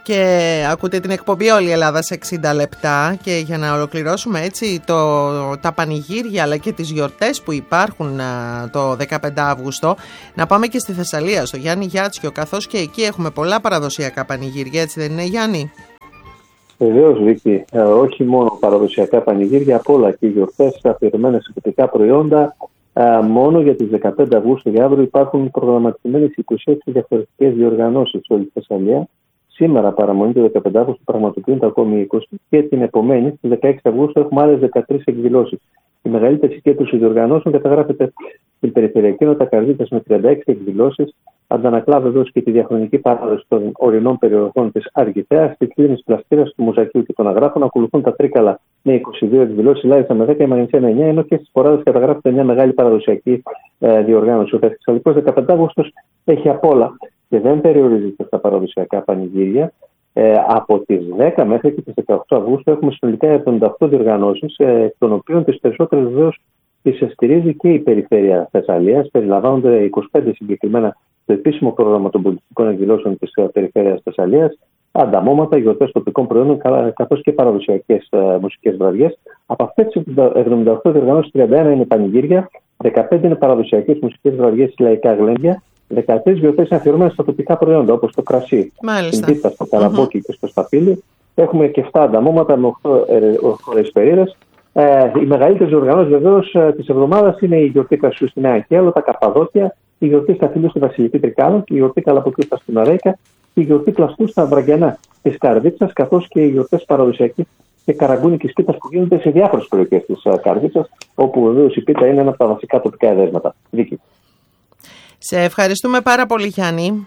Και ακούτε την εκπομπή Όλη η Ελλάδα σε 60 λεπτά. Και για να ολοκληρώσουμε έτσι τα πανηγύρια αλλά και τις γιορτές που υπάρχουν το 15 Αύγουστο, να πάμε και στη Θεσσαλία, στο Γιάννη Γιάτσιο, καθώς και εκεί έχουμε πολλά παραδοσιακά πανηγύρια, έτσι δεν είναι, Γιάννη? Βεβαίως, Βίκη, όχι μόνο παραδοσιακά πανηγύρια, απ' όλα και γιορτές αφιερωμένες σε τοπικά προϊόντα. Μόνο για τις 15 Αυγούστου για αύριο υπάρχουν προγραμματισμένες 26 διαφορετικές διοργανώσεις σε όλη τη Θεσσαλία. Σήμερα, παραμονή του 15 Αυγούστου, πραγματοποιούνται ακόμη 20 και την επομένη, στις 16 Αυγούστου, έχουμε άλλες 13 εκδηλώσεις. Η μεγαλύτερη συγκέντρωση διοργανώσεων καταγράφεται στην περιφερειακή νότα Καρδίτσας με 36 εκδηλώσεις. Αντανακλά βεβαίως και τη διαχρονική παράδοση των ορεινών περιοχών της Αργιθέας, τη κλίνη πλαστήρας του Μουζακίου και των Αγράφων. Ακολουθούν τα Τρίκαλα με 22 εκδηλώσεις, Λάρισα με 10, η Μαγνησία με 9, ενώ και στις Ποράδες καταγράφεται μια μεγάλη παραδοσιακή διοργάνωση. Ο Θεσσαλικός 15 Αύγουστος έχει απ' όλα και δεν περιορίζεται στα παραδοσιακά πανηγύρια. Από τις 10 μέχρι και τις 18 Αυγούστου έχουμε συνολικά 78 διοργανώσεις, των οποίων τις περισσότερες βεβαίως τις στηρίζει και η περιφέρεια Θεσσαλίας. Περιλαμβάνονται 25 συγκεκριμένα στο επίσημο πρόγραμμα των πολιτικών εκδηλώσεων της περιφέρειας Θεσσαλίας, ανταμώματα, γιορτές τοπικών προϊόντων, καθώς και παραδοσιακές μουσικές βραδιές. Από αυτές τις 78 διοργανώσεις, 31 είναι πανηγύρια, 15 είναι παραδοσιακές μουσικές βραδιές, λαϊκά γλέντια, 13 γιορτές είναι αφιερωμένες στα τοπικά προϊόντα, όπως το κρασί, την πίτα, στο καλαμπόκι και στο σταφύλι. Έχουμε και 7 ανταμώματα με 8 χωρεσπερίδες. Οι μεγαλύτερες διοργανώσεις βεβαίως της εβδομάδας είναι η γιορτή κρασιού στη Νέα Κέλο, τα Καπαδόκια, η γιορτή σταφύλιου στη Βασιλική Τρικάλων, η γιορτή καλαμποκιού στα Στουναρέικα, η γιορτή κλαστού στα Βραγκιανά της Καρδίτσας, καθώς και οι γιορτές παραδοσιακής και καραγκούνικης πίτας που γίνονται σε διάφορες περιοχές της Καρδίτσας, όπου βεβαίως η πίτα είναι ένα από τα βασικά τοπικά εδέσματα. Βίκη. Σε ευχαριστούμε πάρα πολύ, Γιάννη.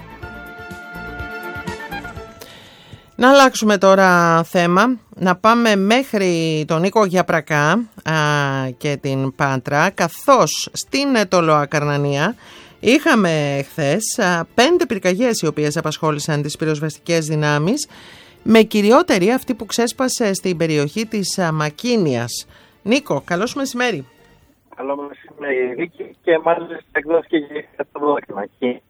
Να αλλάξουμε τώρα θέμα, να πάμε μέχρι τον Νίκο Γιαπρακά και την Πάτρα, καθώς στην Τολοακαρνανία είχαμε χθες 5 πυρκαγιές οι οποίες απασχόλησαν τις πυροσβεστικές δυνάμεις, με κυριότερη αυτή που ξέσπασε στην περιοχή της Μακίνιας. Νίκο, καλώς μεσημέρι. Καλό μεσημέρι, Βίκη, και μάλιστα εκδόθηκε και το δόκιμα.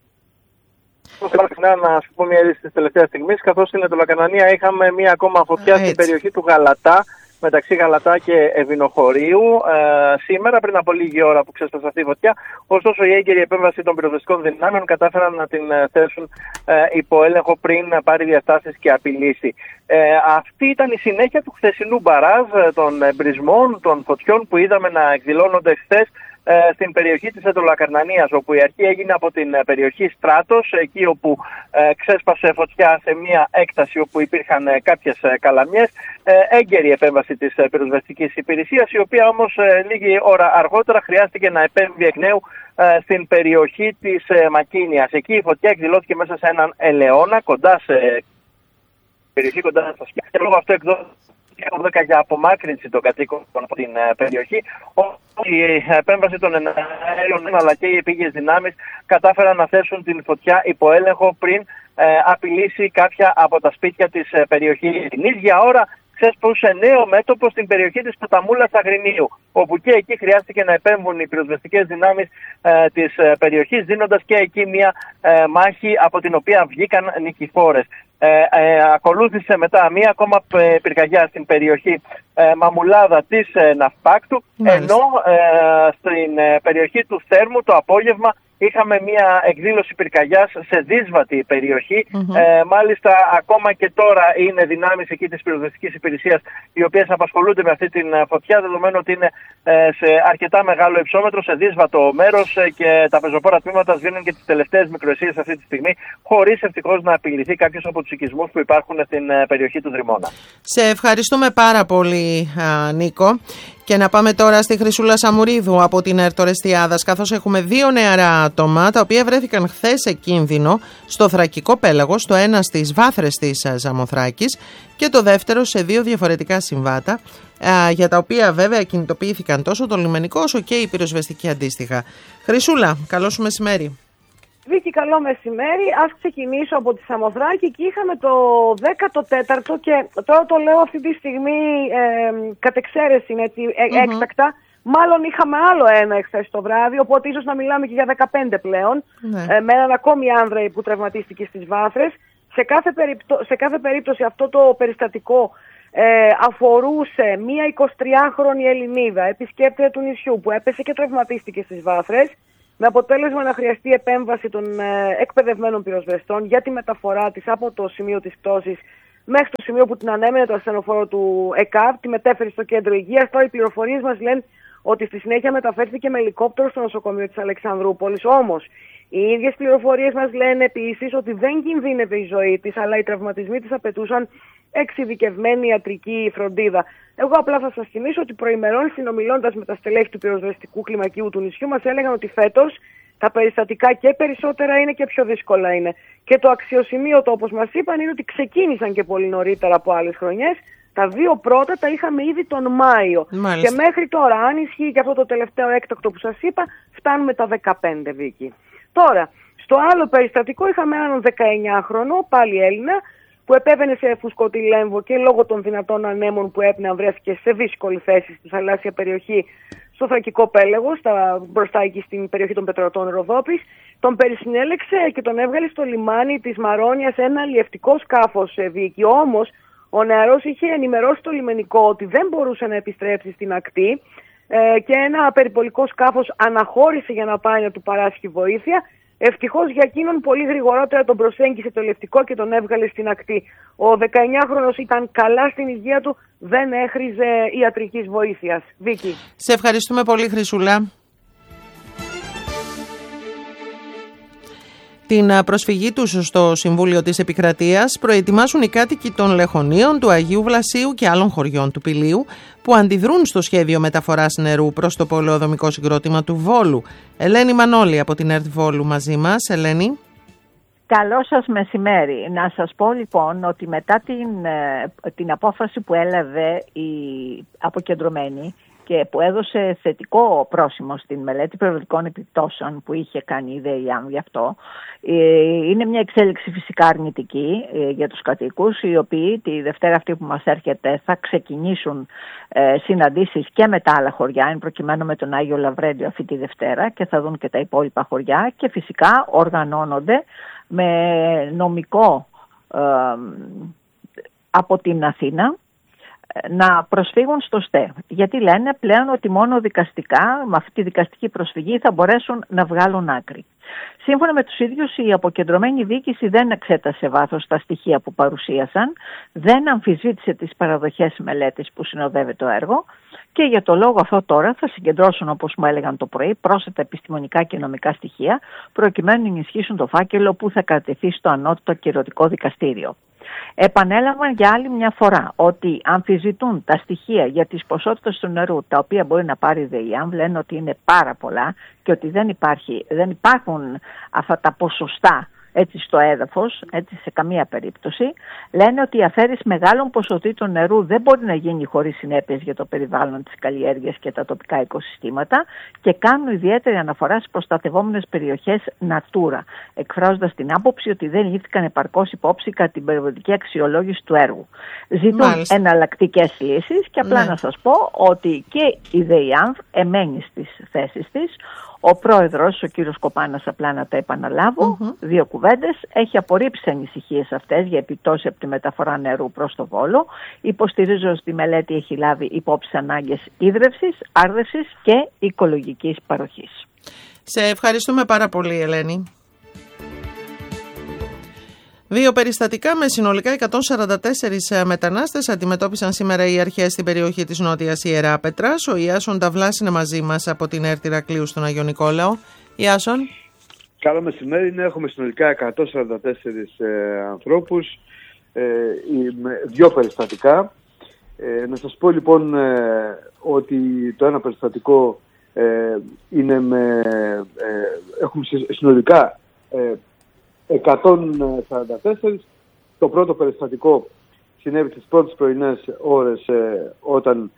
Θέλω να σου πω μια είδηση της τελευταίας στιγμής, καθώς στην Τολοακαρνανία είχαμε μία ακόμα φωτιά στην περιοχή του Γαλατά, μεταξύ Γαλατά και Ευηνοχωρίου, σήμερα πριν από λίγη ώρα που ξέσπασε αυτή η φωτιά. Ωστόσο, η έγκαιρη επέμβαση των πυροσβεστικών δυνάμεων κατάφεραν να την θέσουν υπό έλεγχο πριν πάρει διαστάσεις και απειλήσει. Αυτή ήταν η συνέχεια του χθεσινού μπαράζ, των εμπρισμών, των φωτιών που είδαμε να εκδηλώνονται χθες στην περιοχή της Τολοακαρνανίας, όπου η αρχή έγινε από την περιοχή Στράτος, εκεί όπου ξέσπασε φωτιά σε μια έκταση όπου υπήρχαν κάποιες καλαμιές. Έγκαιρη επέμβαση της πυροσβεστικής υπηρεσίας, η οποία όμως λίγη ώρα αργότερα χρειάστηκε να επέμβει εκ νέου στην περιοχή της Μακίνιας. Εκεί η φωτιά εκδηλώθηκε μέσα σε έναν ελαιώνα, κοντά σε περιοχή, κοντά στα σκιά. Και λόγω αυτού εκδόθηκε για απομάκρυνση των κατοίκων από την περιοχή. Η επέμβαση των εναέριων αλλά και οι επίγειες δυνάμεις κατάφεραν να θέσουν την φωτιά υπό έλεγχο πριν απειλήσει κάποια από τα σπίτια της περιοχής. Την ίδια ώρα ξέσπασε νέο μέτωπο στην περιοχή της Ποταμούλας Αγρινίου, όπου και εκεί χρειάστηκε να επέμβουν οι πυροσβεστικές δυνάμεις της περιοχής, δίνοντας και εκεί μια μάχη από την οποία βγήκαν νικηφόρες. Ακολούθησε μετά μία ακόμα πυρκαγιά στην περιοχή Μαμουλάδα της Ναυπάκτου, ενώ στην περιοχή του Θέρμου το απόγευμα είχαμε μία εκδήλωση πυρκαγιάς σε δύσβατη περιοχή. Μάλιστα, ακόμα και τώρα είναι δυνάμεις εκεί της πυροσβεστικής υπηρεσίας οι οποίες απασχολούνται με αυτή την φωτιά, δεδομένου ότι είναι σε αρκετά μεγάλο υψόμετρο, σε δύσβατο μέρος και τα πεζοπόρα τμήματα σβήνουν και τις τελευταίες μικροαισίες αυτή τη στιγμή, χωρίς ευτυχώς να απειληθεί κάποιος από τους οικισμούς που υπάρχουν στην περιοχή του Δρυμώνα. Σε ευχαριστούμε πάρα πολύ, Νίκο. Και να πάμε τώρα στη Χρυσούλα Σαμουρίδου από την Ερτορεστιάδας, καθώς έχουμε 2 νεαρά άτομα τα οποία βρέθηκαν χθες σε κίνδυνο στο Θρακικό Πέλαγος, το ένα στις βάθρες της Ζαμοθράκης και το δεύτερο σε 2 διαφορετικά συμβάτα, για τα οποία βέβαια κινητοποιήθηκαν τόσο το λιμενικό όσο και η πυροσβεστική αντίστοιχα. Χρυσούλα, καλό σου μεσημέρι. Βίκη, καλό μεσημέρι. Ας ξεκινήσω από τη Σαμοθράκη. Εκεί είχαμε το 14ο και τώρα το λέω αυτή τη στιγμή κατ' εξαίρεση, έκτακτα. Μάλλον είχαμε άλλο ένα εχθές το βράδυ, οπότε ίσως να μιλάμε και για 15 πλέον. Με έναν ακόμη άνδρα που τραυματίστηκε στις βάθρες. Σε κάθε περίπτωση αυτό το περιστατικό αφορούσε μία 23χρονη Ελληνίδα, επισκέπτρια του νησιού, που έπεσε και τραυματίστηκε στις βάθρες, με αποτέλεσμα να χρειαστεί επέμβαση των εκπαιδευμένων πυροσβεστών για τη μεταφορά της από το σημείο της πτώσης μέχρι το σημείο που την ανέμενε το ασθενοφόρο του ΕΚΑΒ, τη μετέφερε στο κέντρο υγείας. Τώρα οι πληροφορίες μας λένε ότι στη συνέχεια μεταφέρθηκε με ελικόπτερο στο νοσοκομείο της Αλεξανδρούπολης. Όμως, οι ίδιες πληροφορίες μας λένε επίσης ότι δεν κινδύνευε η ζωή της, αλλά οι τραυματισμοί της απαιτούσαν εξειδικευμένη ιατρική φροντίδα. Εγώ απλά θα σας θυμίσω ότι προημερών, συνομιλώντας με τα στελέχη του πυροσβεστικού κλιμακίου του νησιού, μας έλεγαν ότι φέτος τα περιστατικά και περισσότερα είναι και πιο δύσκολα είναι. Και το αξιοσημείωτο, όπως μας είπαν, είναι ότι ξεκίνησαν και πολύ νωρίτερα από άλλες χρονιές. Τα 2 πρώτα τα είχαμε ήδη τον Μάιο. Μάλιστα. Και μέχρι τώρα, αν ισχύει και αυτό το τελευταίο έκτακτο που σας είπα, φτάνουμε τα 15, Βίκη. Τώρα, στο άλλο περιστατικό είχαμε έναν 19χρονο, πάλι Έλληνα, που επέβαινε σε φουσκωτή Λέμβο και λόγω των δυνατών ανέμων που έπνεαν βρέθηκε σε δύσκολη θέση στη θαλάσσια περιοχή, στο Θρακικό Πέλαγο, μπροστά εκεί στην περιοχή των Πετρωτών Ροδόπης. Τον περισυνέλεξε και τον έβγαλε στο λιμάνι της Μαρόνιας ένα αλλιευτικό σκάφος, Βίκη. Όμως, ο νεαρός είχε ενημερώσει το λιμενικό ότι δεν μπορούσε να επιστρέψει στην ακτή και ένα περιπολικό σκάφος αναχώρησε για να πάει να του παράσχει βοήθεια. Ευτυχώς για εκείνον πολύ γρηγορότερα τον προσέγγισε το λευτικό και τον έβγαλε στην ακτή. Ο 19χρονος ήταν καλά στην υγεία του, δεν έχριζε ιατρικής βοήθειας. Βίκη. Σε ευχαριστούμε πολύ, Χρυσούλα. Την προσφυγή τους στο Συμβούλιο της Επικρατείας προετοιμάσουν οι κάτοικοι των Λεχωνίων, του Αγίου Βλασίου και άλλων χωριών του Πηλίου που αντιδρούν στο σχέδιο μεταφοράς νερού προς το πολεοδομικό συγκρότημα του Βόλου. Ελένη Μανώλη από την ΕΡΤ Βόλου μαζί μας. Ελένη. Καλό σας μεσημέρι. Να σας πω λοιπόν ότι μετά την απόφαση που έλαβε η αποκεντρωμένη και που έδωσε θετικό πρόσημο στην μελέτη περιβαλλοντικών επιπτώσεων που είχε κάνει η ΔΕΙΑΜ γι' αυτό, είναι μια εξέλιξη φυσικά αρνητική για τους κατοίκους, οι οποίοι τη Δευτέρα αυτή που μας έρχεται θα ξεκινήσουν συναντήσεις και με τα άλλα χωριά, εν προκειμένου με τον Άγιο Λαβρέντιο αυτή τη Δευτέρα, και θα δουν και τα υπόλοιπα χωριά και φυσικά οργανώνονται με νομικό από την Αθήνα να προσφύγουν στο ΣΤΕ. Γιατί λένε πλέον ότι μόνο δικαστικά, με αυτή τη δικαστική προσφυγή θα μπορέσουν να βγάλουν άκρη. Σύμφωνα με τους ίδιους, η αποκεντρωμένη διοίκηση δεν εξέτασε βάθος τα στοιχεία που παρουσίασαν, δεν αμφισβήτησε τις παραδοχές μελέτης που συνοδεύει το έργο και για το λόγο αυτό τώρα θα συγκεντρώσουν, όπως μου έλεγαν το πρωί, πρόσθετα επιστημονικά και νομικά στοιχεία προκειμένου να ενισχύσουν το φάκελο που θα κατατεθεί στο ανώτατο κυρωτικό δικαστήριο. Επανέλαβαν για άλλη μια φορά ότι αμφισβητούν τα στοιχεία για τις ποσότητες του νερού τα οποία μπορεί να πάρει η ΔΕΙΑΜ, λένε ότι είναι πάρα πολλά και ότι δεν υπάρχουν αυτά τα ποσοστά έτσι στο έδαφος, έτσι σε καμία περίπτωση. Λένε ότι η αφαίρεση μεγάλων ποσοτήτων νερού δεν μπορεί να γίνει χωρίς συνέπειες για το περιβάλλον, της καλλιέργειας και τα τοπικά οικοσυστήματα και κάνουν ιδιαίτερη αναφορά στις προστατευόμενες περιοχές Natura, εκφράζοντας την άποψη ότι δεν λήφθηκαν επαρκώς υπόψη κατά την περιβαλλοντική αξιολόγηση του έργου. Ζητούν εναλλακτικές λύσεις και απλά να σας πω ότι και η ΔΕΙΑΜ εμένει στις θέσεις της. Ο πρόεδρος, ο κύριος Κοπάνας, απλά να τα επαναλάβω, 2 κουβέντες, έχει απορρίψει τις ανησυχίες αυτές για επιπτώσεις από τη μεταφορά νερού προς το Βόλο. Υποστηρίζω ότι η μελέτη έχει λάβει υπόψη ανάγκες ίδρευσης, άρδευσης και οικολογικής παροχής. Σε ευχαριστούμε πάρα πολύ, Ελένη. 2 περιστατικά με συνολικά 144 μετανάστες αντιμετώπισαν σήμερα οι αρχές στην περιοχή της Νότιας Ιεράπετρας. Ο Ιάσον Ταυλάς είναι μαζί μας από την ΕΡΤ Ηρακλείου στον Άγιο Νικόλαο. Ιάσον. Καλό μεσημέρι. Έχουμε συνολικά 144 ανθρώπους, 2 περιστατικά. Να σας πω λοιπόν ότι το ένα περιστατικό είναι έχουμε συνολικά 144. Το πρώτο περιστατικό συνέβη στις πρώτες πρωινές ώρες όταν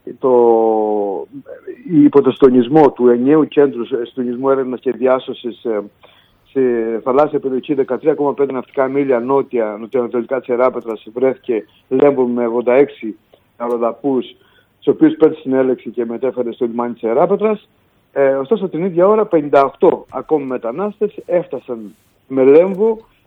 υπό το συντονισμό του ενιαίου κέντρου συντονισμού έρευνας και διάσωσης στη θαλάσσια περιοχή 13,5 ναυτικά μίλια νοτιοανατολικά της Ιεράπετρας βρέθηκε Λέμβο με 86 αεροδαπούς, τους οποίους πέτυχε συνέλεξη και μετέφερε στο λιμάνι της Ιεράπετρας. Ωστόσο την ίδια ώρα 58 ακόμη μετανάστες έφτασαν με Λέμβο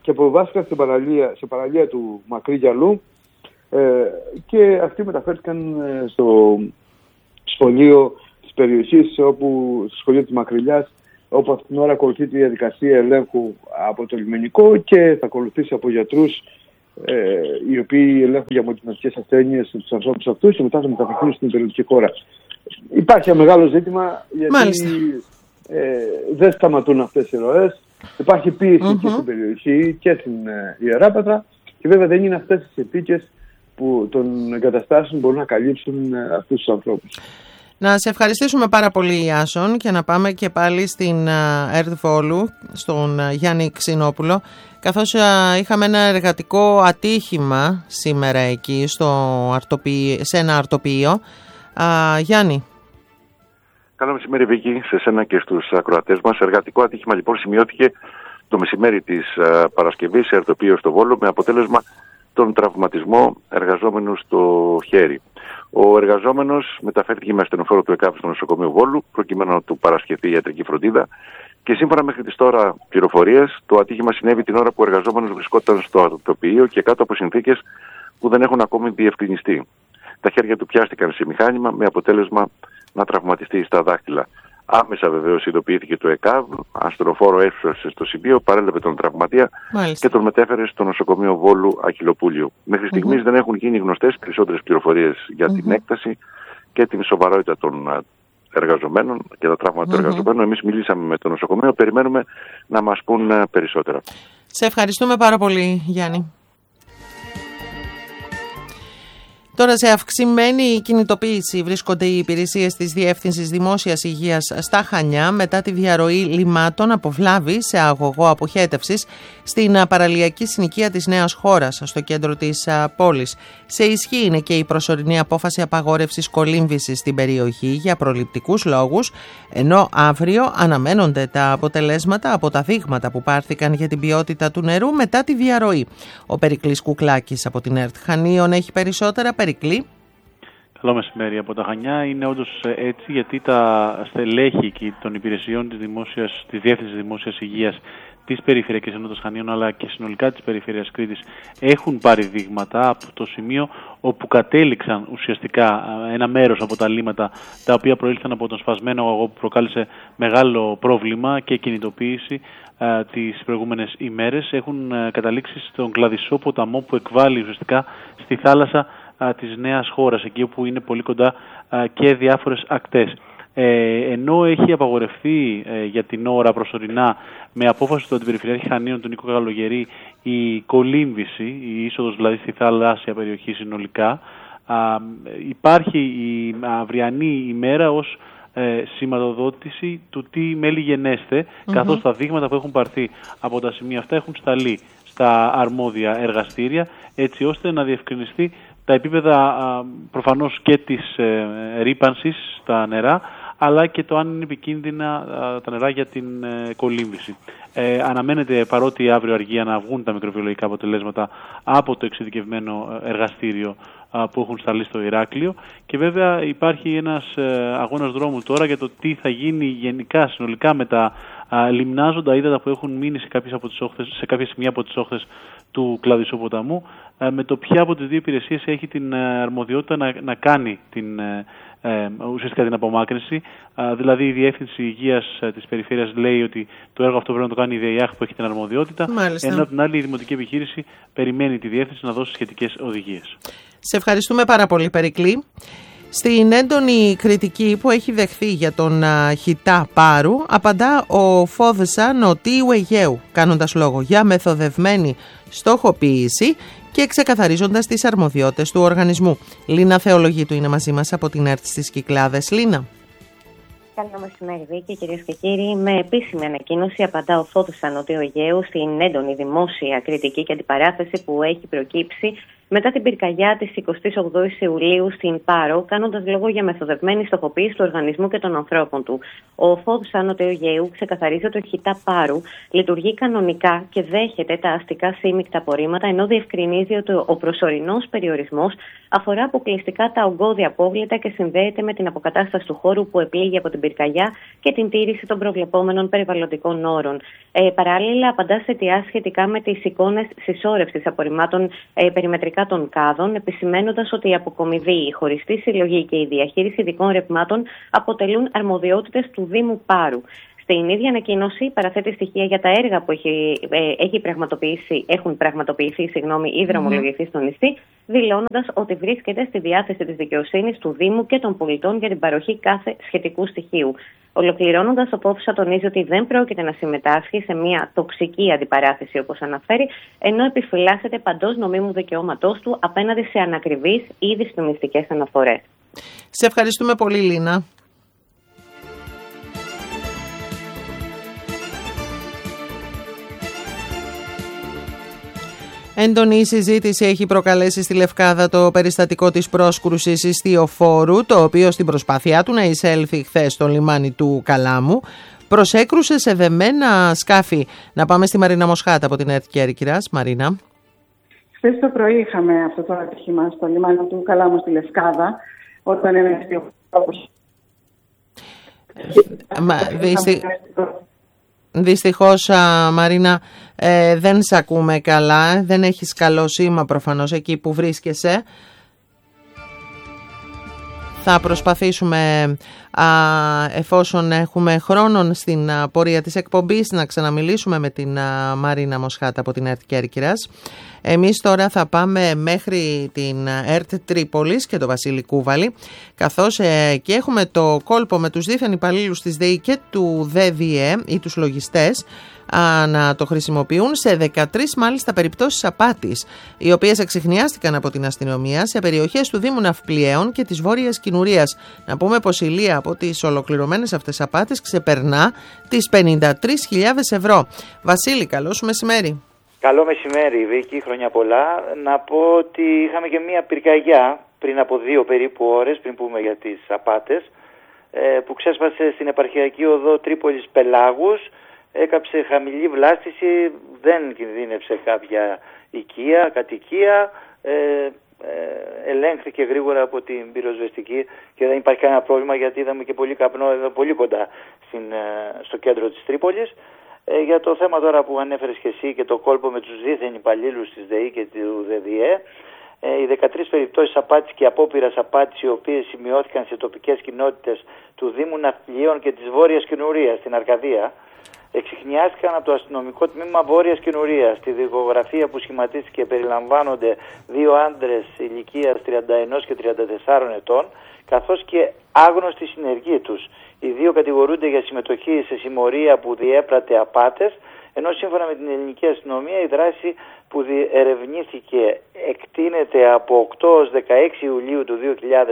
και αποβάστηκαν σε παραλία του Μακρύ Γυαλού και αυτοί μεταφέρθηκαν στο σχολείο της περιοχής, στο σχολείο της Μακρυλιάς, όπου αυτήν την ώρα ακολουθεί τη διαδικασία ελέγχου από το λιμενικό και θα ακολουθήσει από γιατρούς οι οποίοι ελέγχουν για μολυντικές ασθένειες τους ανθρώπους αυτούς και μετά θα μεταφερθούν στην περιοχή χώρα. Υπάρχει ένα μεγάλο ζήτημα γιατί δεν σταματούν αυτές οι ροές. Υπάρχει πίεση και στην περιοχή και στην Ιεράπετρα και βέβαια δεν είναι αυτές τις συνθήκες που των εγκαταστάσεων μπορούν να καλύψουν αυτούς τους ανθρώπους. Να σε ευχαριστήσουμε πάρα πολύ, Ιάσον, και να πάμε και πάλι στην ΕΡΤ Βόλου, στον Γιάννη Ξινόπουλο, καθώς είχαμε ένα εργατικό ατύχημα σήμερα εκεί σε ένα αρτοποιείο. Γιάννη. Καλό μεσημέρι, Βίκη, σε σένα και στους ακροατές μας. Εργατικό ατύχημα λοιπόν σημειώθηκε το μεσημέρι της Παρασκευής σε αρτοποιείο στο Βόλο, με αποτέλεσμα τον τραυματισμό εργαζόμενου στο χέρι. Ο εργαζόμενος μεταφέρθηκε με ασθενοφόρο του ΕΚΑΒ στο νοσοκομείο Βόλου, προκειμένου να του παρασχεθεί ιατρική φροντίδα. Και σύμφωνα μέχρι τις τώρα πληροφορίες, το ατύχημα συνέβη την ώρα που ο εργαζόμενος βρισκόταν στο αρτοποιείο και κάτω από συνθήκες που δεν έχουν ακόμη διευκρινιστεί. Τα χέρια του πιάστηκαν σε μηχάνημα, με αποτέλεσμα να τραυματιστεί στα δάχτυλα. Άμεσα βεβαίως ειδοποιήθηκε το ΕΚΑΒ, ασθενοφόρο έφτασε στο σημείο, παρέλαβε τον τραυματία και τον μετέφερε στο νοσοκομείο Βόλου Αχιλλοπούλιου. Μέχρι στιγμής δεν έχουν γίνει γνωστές περισσότερες πληροφορίες για την έκταση και την σοβαρότητα των εργαζομένων και τα τραύματα των εργαζομένων. Εμείς μιλήσαμε με το νοσοκομείο, περιμένουμε να μας πούν περισσότερα. Σε ευχαριστούμε πάρα πολύ, Γιάννη. Τώρα σε αυξημένη κινητοποίηση βρίσκονται οι υπηρεσίες της Διεύθυνσης Δημόσιας Υγείας στα Χανιά μετά τη διαρροή λιμάτων από βλάβη σε αγωγό αποχέτευσης στην παραλιακή συνοικία της Νέας Χώρας στο κέντρο της πόλης. Σε ισχύ είναι και η προσωρινή απόφαση απαγόρευσης κολύμβησης στην περιοχή για προληπτικούς λόγους, ενώ αύριο αναμένονται τα αποτελέσματα από τα δείγματα που πάρθηκαν για την ποιότητα του νερού μετά τη διαρροή. Ο Περικλής Κουκλάκης από την ΕΡΤ Χανίων έχει περισσότερα. Περικλή. Καλό μεσημέρι από τα Χανιά. Είναι όντως έτσι, γιατί τα στελέχη των υπηρεσιών της Διεύθυνσης Δημόσιας Υγείας της Περιφερειακής Ενότητας Χανίων, αλλά και συνολικά της Περιφέρειας Κρήτης, έχουν πάρει δείγματα από το σημείο όπου κατέληξαν ουσιαστικά ένα μέρος από τα λίμματα τα οποία προήλθαν από τον σπασμένο αγωγό που προκάλεσε μεγάλο πρόβλημα και κινητοποίηση τις προηγούμενες ημέρες. Έχουν καταλήξει στον Κλαδισσό ποταμό που εκβάλλει ουσιαστικά στη θάλασσα της Νέας Χώρας, εκεί όπου είναι πολύ κοντά και διάφορες ακτές. Ενώ έχει απαγορευτεί για την ώρα προσωρινά με απόφαση του Αντιπεριφερειάρχη Χανίων του Νίκο Καλογερή η κολύμβηση, η είσοδος δηλαδή στη θαλάσσια περιοχή συνολικά, υπάρχει η αυριανή ημέρα ως σηματοδότηση του τι μέλη γενέστε, καθώς τα δείγματα που έχουν πάρθει από τα σημεία αυτά έχουν σταλεί στα αρμόδια εργαστήρια, έτσι ώστε να διευκρινιστεί τα επίπεδα προφανώς και της ρύπανσης στα νερά, αλλά και το αν είναι επικίνδυνα τα νερά για την κολύμβηση. Αναμένεται, παρότι αύριο αργία, να βγουν τα μικροβιολογικά αποτελέσματα από το εξειδικευμένο εργαστήριο που έχουν σταλεί στο Ηράκλειο, και βέβαια υπάρχει ένας αγώνας δρόμου τώρα για το τι θα γίνει γενικά συνολικά με τα λιμνάζοντα ύδατα που έχουν μείνει σε κάποια σημεία από τις όχθες του Κλαδισσού ποταμού, με το ποια από τις δύο υπηρεσίες έχει την αρμοδιότητα να κάνει ουσιαστικά την απομάκρυνση. Δηλαδή η Διεύθυνση Υγείας της Περιφέρειας λέει ότι το έργο αυτό πρέπει να το κάνει η ΔΕΙΑΧ που έχει την αρμοδιότητα, ενώ από την άλλη η Δημοτική Επιχείρηση περιμένει τη Διεύθυνση να δώσει σχετικές οδηγίες. Σε ευχαριστούμε πάρα πολύ, Περικλή. Στην έντονη κριτική που έχει δεχθεί για τον χιτά Πάρου, απαντά ο Φόδεσα Νοτίου Αιγαίου, κάνοντας λόγο για μεθοδευμένη στοχοποίηση και ξεκαθαρίζοντας τις αρμοδιότητες του οργανισμού. Λίνα Θεολογίτου είναι μαζί μας από την ΕΡΤ στις Κυκλάδες. Λίνα. Καλό μεσημέρι, Βίκη, κυρίες και κύριοι. Με επίσημη ανακοίνωση απαντά ο Φόδεσα Νοτίου Αιγαίου στην έντονη δημόσια κριτική και αντιπαράθεση που έχει προκύψει μετά την πυρκαγιά της 28ης Ιουλίου στην Πάρο, κάνοντας λόγο για μεθοδευμένη στοχοποίηση του οργανισμού και των ανθρώπων του. Ο ΦΟΒ Άνω Αιγαίου ξεκαθαρίζει ότι ο ΧΙΤΑ Πάρου λειτουργεί κανονικά και δέχεται τα αστικά σύμμικτα απορρίμματα, ενώ διευκρινίζει ότι ο προσωρινός περιορισμός αφορά αποκλειστικά τα ογκώδη απόβλητα και συνδέεται με την αποκατάσταση του χώρου που επλήγει από την πυρκαγιά και την τήρηση των προβλεπόμενων περιβαλλοντικών όρων. Παράλληλα, απαντά σε αιτιάσεις σχετικά με τις εικόνες συσσόρευσης απορριμμάτων περιμετρικά των κάδων, επισημαίνοντας ότι η αποκομιδή, η χωριστή συλλογή και η διαχείριση ειδικών ρευμάτων αποτελούν αρμοδιότητες του Δήμου Πάρου. Στην ίδια ανακοίνωση παραθέτει στοιχεία για τα έργα που έχουν πραγματοποιηθεί ή δρομολογηθεί στο νησί, δηλώνοντας ότι βρίσκεται στη διάθεση της δικαιοσύνης, του Δήμου και των πολιτών για την παροχή κάθε σχετικού στοιχείου. Ολοκληρώνοντας, ο ΠΟΒΣΑ τονίζει ότι δεν πρόκειται να συμμετάσχει σε μια τοξική αντιπαράθεση, όπως αναφέρει, ενώ επιφυλάσσεται παντός νομίμου δικαιώματός του απέναντι σε ανακριβείς ή δυσφημιστικές αναφορές. Σε ευχαριστούμε πολύ, Λίνα. Έντονη συζήτηση έχει προκαλέσει στη Λευκάδα το περιστατικό της πρόσκρουσης ιστιοφόρου, το οποίο στην προσπάθειά του να εισέλθει χθες στο λιμάνι του Καλάμου προσέκρουσε σε δεμένα σκάφη. Να πάμε στη Μαρίνα Μοσχάτα από την ΕΡΤ Κέρκυρας. Μαρίνα. Χθες το πρωί είχαμε αυτό το ατύχημα στο λιμάνι του Καλάμου στη Λευκάδα, όταν ένα ιστιοφόρο. Δυστυχώς, Μαρίνα, δεν σε ακούμε καλά, δεν έχεις καλό σήμα προφανώς εκεί που βρίσκεσαι. Θα προσπαθήσουμε, εφόσον έχουμε χρόνο στην πορεία της εκπομπής, να ξαναμιλήσουμε με την Μαρίνα Μοσχάτα από την ΕΡΤ Κέρκυρας. Εμείς τώρα θα πάμε μέχρι την ΕΡΤ Τρίπολης και το Βασίλη Κούβαλη, καθώς και έχουμε το κόλπο με τους δίθεν υπαλλήλους της ΔΕΗ και του ΔΔΕ ή τους λογιστές να το χρησιμοποιούν σε 13 μάλιστα περιπτώσεις απάτης, οι οποίες εξιχνιάστηκαν από την αστυνομία σε περιοχές του Δήμου Ναυπλιαίων και της Βόρειας Κινουρίας. Να πούμε πως η λία από τις ολοκληρωμένες αυτές απάτες ξεπερνά τις 53.000 ευρώ. Βασίλη, καλό σου μεσημέρι. Καλό μεσημέρι, Βίκη, χρόνια πολλά. Να πω ότι είχαμε και μία πυρκαγιά πριν από 2 περίπου ώρες, πριν πούμε για τις απάτες, που ξέσπασε στην επαρχιακή οδό Τρίπολης Πελάγους. Έκαψε χαμηλή βλάστηση, δεν κινδύνευσε κάποια κατοικία, ελέγχθηκε γρήγορα από την πυροσβεστική και δεν υπάρχει κανένα πρόβλημα, γιατί είδαμε και πολύ καπνό εδώ πολύ κοντά στο κέντρο της Τρίπολης. Για το θέμα τώρα που ανέφερες και εσύ και το κόλπο με τους δίθεν υπαλλήλους της ΔΕΗ και του ΔΔΕ, οι 13 περιπτώσεις απάτης και απόπειρας απάτης, οι οποίες σημειώθηκαν σε τοπικές κοινότητες του Δήμου Ναυπλιαίων και της Βόρειας Κινουρίας στην Αρκαδία, εξιχνιάστηκαν από το αστυνομικό τμήμα Βόρειας Κινουρίας. Στη δικογραφία που σχηματίστηκε περιλαμβάνονται 2 άντρες ηλικίας 31 και 34 ετών, καθώς και άγνωστοι συνεργοί τους. Οι 2 κατηγορούνται για συμμετοχή σε συμμορία που διέπρατε απάτες, ενώ σύμφωνα με την ελληνική αστυνομία η δράση που ερευνήθηκε εκτείνεται από 8 ως 16 Ιουλίου του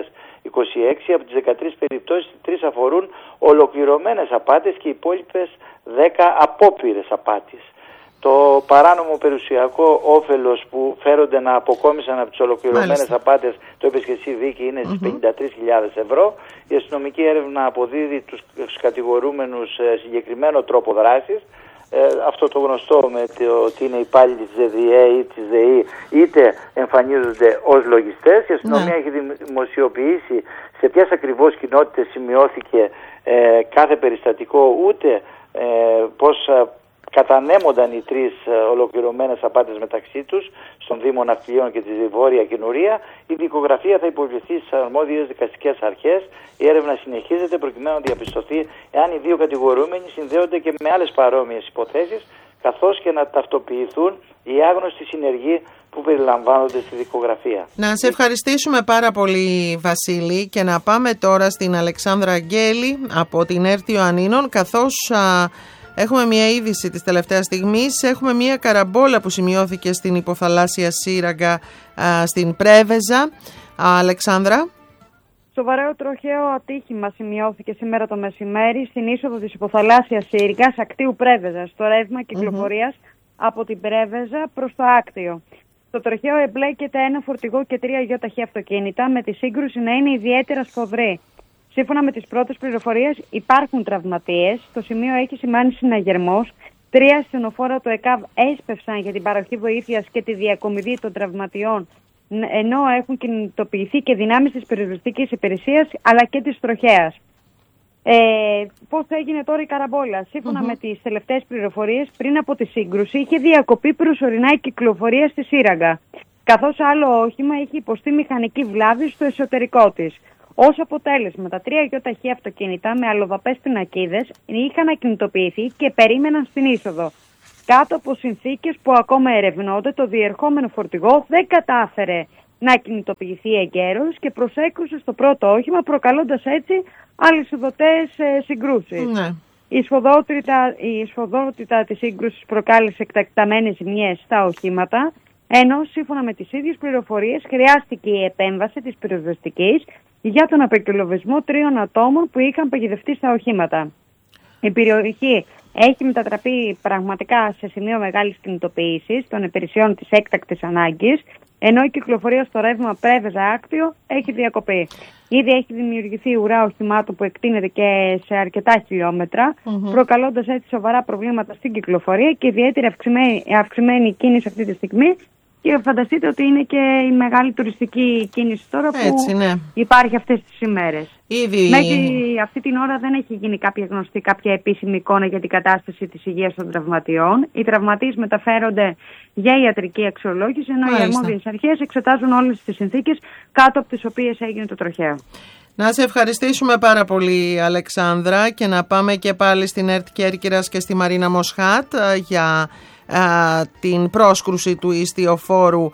2026. Από τις 13 περιπτώσεις, 3 αφορούν ολοκληρωμένες απάτες και οι υπόλοιπες 10 απόπειρες απάτης. Το παράνομο περιουσιακό όφελος που φέρονται να αποκόμισαν από τις ολοκληρωμένες απάτες, το είπες και εσύ, Βίκη, είναι στις 53.000 ευρώ. Η αστυνομική έρευνα αποδίδει τους κατηγορούμενους συγκεκριμένο τρόπο δράσης. Αυτό το γνωστό με το ότι είναι υπάλληλοι της ΔΔΕ ή της ΔΕΗ, είτε εμφανίζονται ως λογιστές. Η αστυνομία έχει δημοσιοποιήσει σε ποιες ακριβώς κοινότητες σημειώθηκε κάθε περιστατικό, ούτε πώς κατανέμονταν οι 3 ολοκληρωμένες απάτες μεταξύ τους στον Δήμο Ναυπλιαίων και τη Βόρεια Κινουρία. Η δικογραφία θα υποβληθεί στις αρμόδιες δικαστικές αρχές. Η έρευνα συνεχίζεται προκειμένου να διαπιστωθεί εάν οι 2 κατηγορούμενοι συνδέονται και με άλλες παρόμοιες υποθέσεις, καθώς και να ταυτοποιηθούν οι άγνωστοι συνεργοί που περιλαμβάνονται στη δικογραφία. Να σε ευχαριστήσουμε πάρα πολύ, Βασίλη, και να πάμε τώρα στην Αλεξάνδρα Αγγέλη από την ΕΡΤ Ιωαννίνων, καθώς έχουμε μια είδηση της τελευταίας στιγμής. Έχουμε μια καραμπόλα που σημειώθηκε στην υποθαλάσσια σύραγγα στην Πρέβεζα. Αλεξάνδρα. Σοβαρό τροχαίο ατύχημα σημειώθηκε σήμερα το μεσημέρι στην είσοδο της υποθαλάσσιας σύραγγας Ακτίου Πρέβεζα, στο ρεύμα κυκλοφορίας από την Πρέβεζα προς το Άκτιο. Στο τροχαίο εμπλέκεται ένα φορτηγό και 3 γιοταχή αυτοκίνητα, με τη σύγκρουση να είναι ιδιαίτερα σφοδρή. Σύμφωνα με τις πρώτες πληροφορίες, υπάρχουν τραυματίες. Στο σημείο έχει σημάνει συναγερμός. 3 ασθενοφόρα του ΕΚΑΒ έσπευσαν για την παροχή βοήθειας και τη διακομιδή των τραυματιών, ενώ έχουν κινητοποιηθεί και δυνάμεις της πυροσβεστικής υπηρεσίας αλλά και της τροχέας. Πώς έγινε τώρα η καραμπόλα? Σύμφωνα με τις τελευταίες πληροφορίες, πριν από τη σύγκρουση είχε διακοπεί προσωρινά η κυκλοφορία στη Σύραγγα, καθώς άλλο όχημα είχε υποστεί μηχανική βλάβη στο εσωτερικό της. Ως αποτέλεσμα, τα 3 γιοταχή αυτοκίνητα με αλλοδαπές πινακίδες είχαν ακινητοποιηθεί και περίμεναν στην είσοδο. Κάτω από συνθήκες που ακόμα ερευνώνται, το διερχόμενο φορτηγό δεν κατάφερε να κινητοποιηθεί εγκαίρως και προσέκρουσε στο πρώτο όχημα, προκαλώντας έτσι αλυσιδωτές συγκρούσεις. Ναι. Η σφοδρότητα της σύγκρουσης προκάλεσε εκτεταμένες ζημιές στα οχήματα, ενώ σύμφωνα με τις ίδιες πληροφορίες χρειάστηκε η επέμβαση της πυροσβεστικής για τον απεκκυλοβισμό 3 ατόμων που είχαν παγιδευτεί στα οχήματα. Η περιοχή έχει μετατραπεί πραγματικά σε σημείο μεγάλης κινητοποίησης των υπηρεσιών της έκτακτης ανάγκης, ενώ η κυκλοφορία στο ρεύμα Πρέβεζα-Άκτιο έχει διακοπεί. Ήδη έχει δημιουργηθεί ουρά οχημάτων που εκτείνεται και σε αρκετά χιλιόμετρα, προκαλώντας έτσι σοβαρά προβλήματα στην κυκλοφορία και ιδιαίτερα αυξημένη κίνηση αυτή τη στιγμή. Και φανταστείτε ότι είναι και η μεγάλη τουριστική κίνηση τώρα που υπάρχει αυτές τις ημέρες. Μέχρι αυτή την ώρα δεν έχει γίνει κάποια επίσημη εικόνα για την κατάσταση της υγείας των τραυματιών. Οι τραυματίες μεταφέρονται για ιατρική αξιολόγηση, ενώ οι αρμόδιες αρχές εξετάζουν όλες τις συνθήκες κάτω από τις οποίες έγινε το τροχαίο. Να σε ευχαριστήσουμε πάρα πολύ, Αλεξάνδρα, και να πάμε και πάλι στην ΕΡΤ Κέρκυρας και στη Μαρίνα Μοσχάτ για την πρόσκρουση του ιστιοφόρου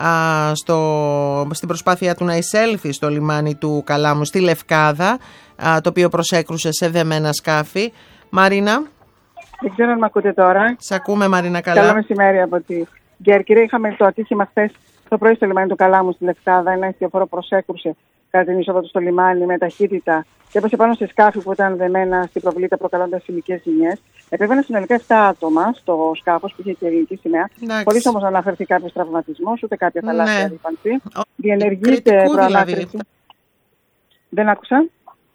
στην προσπάθεια του να εισέλθει στο λιμάνι του Καλάμου στη Λευκάδα, το οποίο προσέκρουσε σε δεμένα σκάφη. Μαρίνα. Δεν ξέρω αν με ακούτε τώρα. Σ' ακούμε, Μαρίνα, καλά. Καλό μεσημέρι από τη Κέρκυρα. Είχαμε το ατύχημα χθες το πρωί στο λιμάνι του Καλάμου στη Λευκάδα. Ένα ιστιοφόρο προσέκρουσε κατά την είσοδο του στο λιμάνι με ταχύτητα και έπεσε πάνω σε σκάφη που ήταν δεμένα στην προβλήτα, προκαλώντας σημικές ζημιές. Επέβαιναν συνολικά 7 άτομα στο σκάφος που είχε και ελληνική σημαία, χωρίς όμως να αναφερθεί κάποιος τραυματισμός ούτε κάποια θαλάσσια ρήπανση. Διενεργείται προανάκριση. Δεν άκουσα.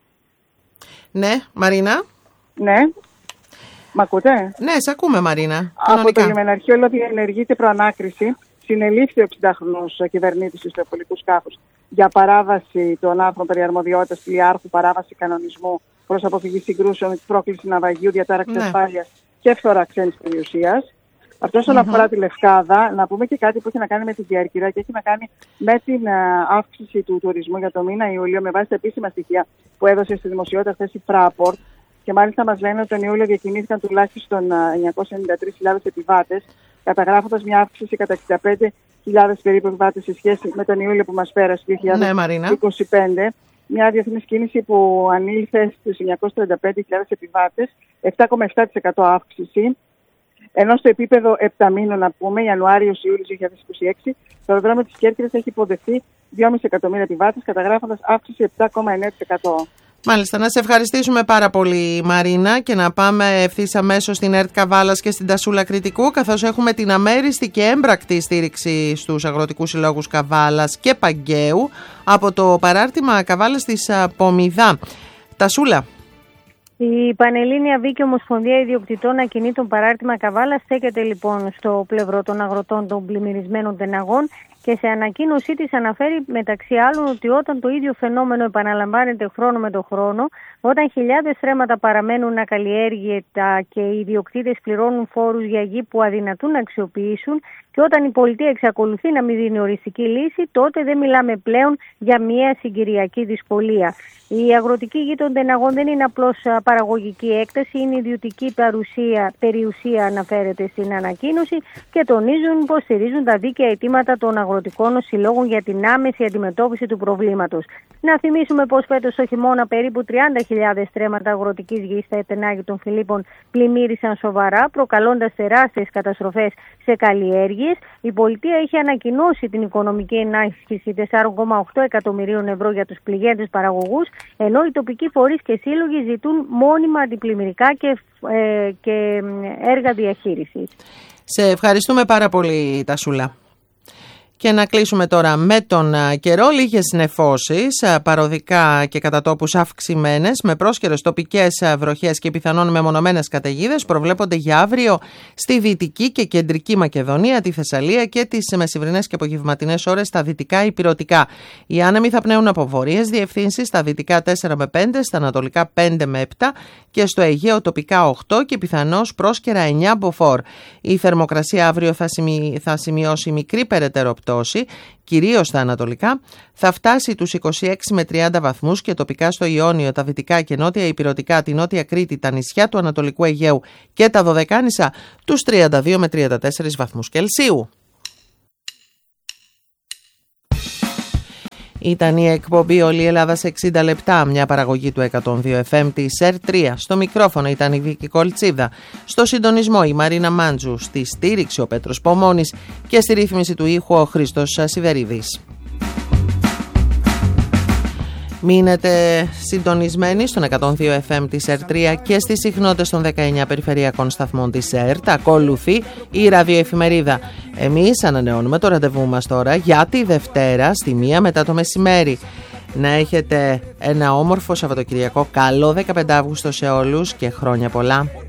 Ναι, Μαρίνα. Ναι. Μ' ακούτε? Ναι, σε ακούμε, Μαρίνα. Από το λιμεναρχείο διενεργείται προανάκριση. Συνελήφθη ο 60χρονος κυβερνήτης του ιστιοπολικού σκάφους για παράβαση των άρθρων περί αρμοδιότητας πλοιάρχου, παράβαση κανονισμού προς αποφυγή συγκρούσεων, πρόκληση ναυαγίου, διατάραξη ασφάλειας και φθορά ξένης περιουσίας. Αυτό όσον αφορά τη Λευκάδα, να πούμε και κάτι που έχει να κάνει με την Κέρκυρα και έχει να κάνει με την αύξηση του τουρισμού για το μήνα Ιούλιο, με βάση τα επίσημα στοιχεία που έδωσε στη δημοσιότητα χθες η Fraport. Και μάλιστα μας λένε ότι τον Ιούλιο διακινήθηκαν τουλάχιστον 993.000 επιβάτες, καταγράφοντας μια αύξηση κατά 65.000 περίπου επιβάτες σε σχέση με τον Ιούλιο που μας πέρασε, 2025. Μια διεθνής κίνηση που ανήλθε στους 935.000 επιβάτες, 7,7% αύξηση. Ενώ στο επίπεδο 7 μήνων, να πούμε, Ιανουάριος-Ιούλιος 2026, το αεροδρόμιο της Κέρκυρας έχει υποδεχθεί 2,5 εκατομμύρια επιβάτες, καταγράφοντας αύξηση 7,9%. Μάλιστα, να σε ευχαριστήσουμε πάρα πολύ, Μαρίνα, και να πάμε ευθύς αμέσως στην ΕΡΤ Καβάλας και στην Τασούλα Κρητικού, καθώς έχουμε την αμέριστη και έμπρακτη στήριξη στους αγροτικούς συλλόγους Καβάλας και Παγκαίου από το παράρτημα Καβάλας της Πομιδά. Τασούλα. Η Πανελλήνια Βίκη Ομοσπονδία Ιδιοκτητών Ακινήτων παράρτημα Καβάλας στέκεται λοιπόν στο πλευρό των αγροτών των πλημμυρισμένων τεναγών και σε ανακοίνωσή της αναφέρει μεταξύ άλλων ότι όταν το ίδιο φαινόμενο επαναλαμβάνεται χρόνο με το χρόνο, όταν χιλιάδες στρέμματα παραμένουν ακαλλιέργητα και οι ιδιοκτήτες πληρώνουν φόρους για γη που αδυνατούν να αξιοποιήσουν και όταν η πολιτεία εξακολουθεί να μην δίνει οριστική λύση, τότε δεν μιλάμε πλέον για μια συγκυριακή δυσκολία. Η αγροτική γη των τεναγών δεν είναι απλώς παραγωγική έκταση, είναι ιδιωτική περιουσία, αναφέρεται στην ανακοίνωση και τονίζουν πως στηρίζουν τα δίκαια αιτήματα των αγροτικών συλλόγων για την άμεση αντιμετώπιση του προβλήματος. Να θυμίσουμε πως φέτος το χειμώνα περίπου 30.000 στρέμματα αγροτικής γης στα Ετενάγη των Φιλίππων πλημμύρισαν σοβαρά, προκαλώντας τεράστιες καταστροφές σε καλλιέργειες. Η πολιτεία έχει ανακοινώσει την οικονομική ενίσχυση 4,8 εκατομμυρίων ευρώ για τους πληγέντες παραγωγούς, ενώ οι τοπικοί φορείς και σύλλογοι ζητούν μόνιμα αντιπλημμυρικά και έργα διαχείρισης. Σε ευχαριστούμε πάρα πολύ, Τασούλα. Και να κλείσουμε τώρα με τον καιρό. Λίγες νεφώσεις, παροδικά και κατά τόπους αυξημένες, με πρόσχερες τοπικές βροχές και πιθανόν μεμονωμένες καταιγίδες προβλέπονται για αύριο στη Δυτική και Κεντρική Μακεδονία, τη Θεσσαλία και τις μεσημβρινές και απογευματινές ώρες στα δυτικά υπηρετικά. Οι άνεμοι θα πνέουν από βορείες διευθύνσεις, στα δυτικά 4 με 5, στα ανατολικά 5 με 7 και στο Αιγαίο τοπικά 8 και πιθανώς πρόσκαιρα 9 μποφόρ. Η θερμοκρασία αύριο θα σημειώσει μικρή περαιτέρω πτώση, κυρίως στα ανατολικά, θα φτάσει τους 26 με 30 βαθμούς και τοπικά στο Ιόνιο, τα δυτικά και νότια υπηρετικά, τη Νότια Κρήτη, τα νησιά του Ανατολικού Αιγαίου και τα Δωδεκάνησα τους 32 με 34 βαθμούς Κελσίου. Ήταν η εκπομπή «Όλη η Ελλάδα σε 60 λεπτά», μια παραγωγή του 102 FM της ΕΡΤ3. Στο μικρόφωνο ήταν η Βίκη Κολτσίδα, στο συντονισμό η Μαρίνα Μάντζου, στη στήριξη ο Πέτρος Πομώνης και στη ρύθμιση του ήχου ο Χρήστος Σιδερίδης. Μείνετε συντονισμένοι στον 102 FM της ΕΡΤ3 και στις συχνότητες των 19 περιφερειακών σταθμών της ΕΡΤ. Ακολουθεί η ραδιοεφημερίδα. Εμείς ανανεώνουμε το ραντεβού μας τώρα για τη Δευτέρα στη 1 μετά το μεσημέρι. Να έχετε ένα όμορφο Σαββατοκυριακό. Καλό 15 Αύγουστο σε όλους και χρόνια πολλά.